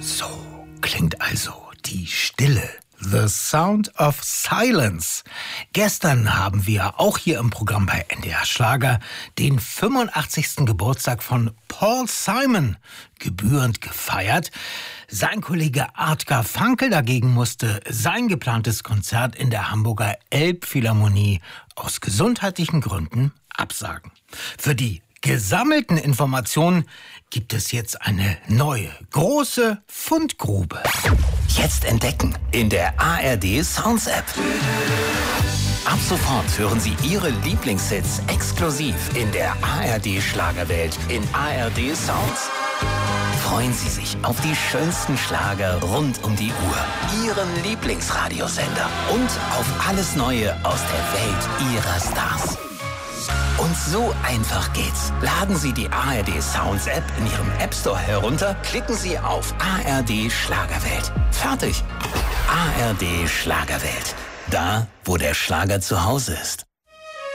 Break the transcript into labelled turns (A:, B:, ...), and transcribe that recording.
A: So klingt also die Stille. The Sound of Silence. Gestern haben wir auch hier im Programm bei NDR Schlager den 85. Geburtstag von Paul Simon gebührend gefeiert. Sein Kollege Art Garfunkel dagegen musste sein geplantes Konzert in der Hamburger Elbphilharmonie aus gesundheitlichen Gründen absagen. Für die gesammelten Informationen gibt es jetzt eine neue, große Fundgrube.
B: Jetzt entdecken in der ARD Sounds App. Ab sofort hören Sie Ihre Lieblingshits exklusiv in der ARD Schlagerwelt in ARD Sounds. Freuen Sie sich auf die schönsten Schlager rund um die Uhr, Ihren Lieblingsradiosender und auf alles Neue aus der Welt Ihrer Stars. Und so einfach geht's. Laden Sie die ARD Sounds App in Ihrem App Store herunter, klicken Sie auf ARD Schlagerwelt. Fertig. ARD Schlagerwelt. Da, wo der Schlager zu Hause ist.